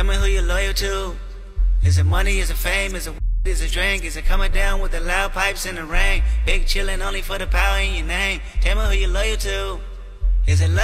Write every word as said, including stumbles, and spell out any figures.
Tell me who you're loyal to. Is it money, is it fame, is it is it drink, is it coming down with the loud pipes in the rain? Big chillin' only for the power in your name. Tell me who you're loyal to. Is it love?